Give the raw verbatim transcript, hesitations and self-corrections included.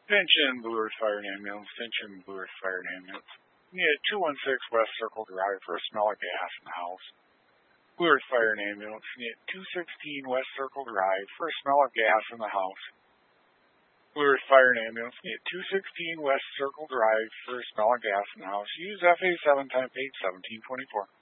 Attention, Blue Earth Fire and Ambulance. Attention, Blue Earth Fire and Ambulance. You need two one six West Circle Drive for a smell of gas in the house. Blue Earth Fire and Ambulance. You need two sixteen West Circle Drive for a smell of gas in the house. Blue Earth Fire and Ambulance. You need two sixteen West Circle Drive for a smell of gas in the house. Use F A seven time page seventeen twenty-four.